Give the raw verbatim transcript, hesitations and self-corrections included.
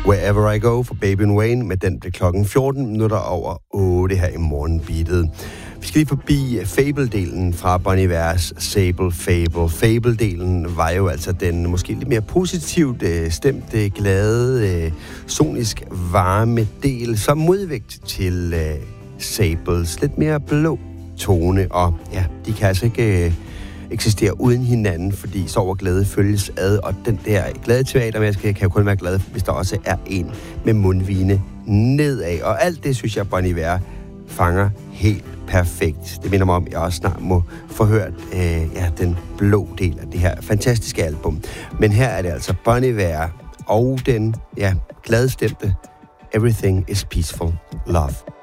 Wherever I Go for Baby and Wayne, med den blev klokken fjorten minutter over otte her i morgenbeatet. Vi skal lige forbi Fable-delen fra Bon Ivers Sable Fable. Fable-delen var jo altså den måske lidt mere positivt øh, stemte, glade, øh, sonisk varme del, som modvægt til øh, Sables lidt mere blå tone. Og ja, de kan altså ikke... Øh, eksisterer uden hinanden, fordi sorg og glæde følges ad, og den der glade teatermaske kan jo kun være glad, hvis der også er en med mundvine nedad. Og alt det, synes jeg, Bon Iver fanger helt perfekt. Det minder mig om, at jeg også snart må få hørt øh, ja, den blå del af det her fantastiske album. Men her er det altså Bon Iver og den ja, gladestemte Everything is Peaceful Love.